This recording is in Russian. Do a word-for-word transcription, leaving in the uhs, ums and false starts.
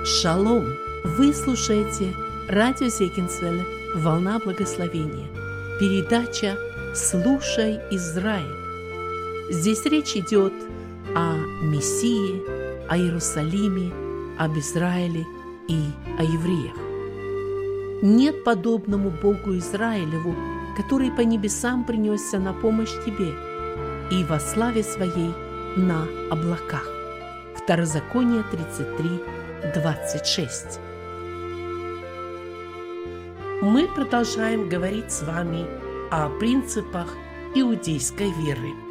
Шалом! Вы слушаете радио Зегенсвелля «Волна благословения». Передача «Слушай, Израиль». Здесь речь идет о Мессии, о Иерусалиме, об Израиле и о евреях. Нет подобному Богу Израилеву, который по небесам принесся на помощь тебе и во славе своей на облаках. Второзаконие тридцать три, двадцать шесть. Мы продолжаем говорить с вами о принципах иудейской веры.